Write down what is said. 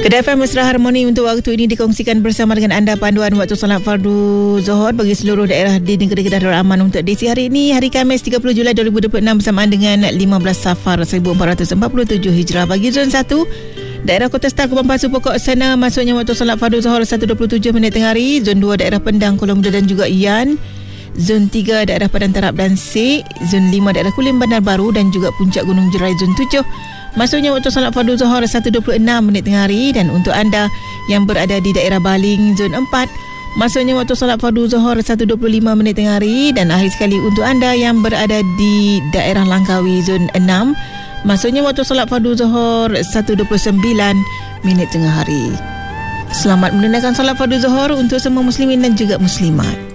Kedai FM Mesra Harmoni untuk waktu ini dikongsikan bersama dengan anda panduan waktu solat fardu Zuhur bagi seluruh daerah di negeri Kedah Darul Aman untuk edisi hari ini, hari Khamis 30 Julai 2026 bersamaan dengan 15 Safar 1447 Hijrah. Bagi zon 1, daerah Kota Star Kupang Pasu Pokok Sana masuknya waktu solat fardu Zuhur 1.27 minit tengah hari. Zon 2, daerah Pendang, Kuala Muda dan juga Ian. Zon 3, daerah Padang Tarap dan Sik. Zon 5, daerah Kulim Bandar Baru dan juga Puncak Gunung Jerai. Zon 7, masuknya waktu solat fardu Zuhur 1.26 minit tengah hari. Dan untuk anda yang berada di daerah Baling, zon 4, masuknya waktu solat fardu Zuhur 1.25 minit tengah hari. Dan akhir sekali untuk anda yang berada di daerah Langkawi, zon 6, masuknya waktu solat fardu Zuhur 1.29 minit tengah hari. Selamat menunaikan solat fardu Zuhur untuk semua muslimin dan juga muslimat.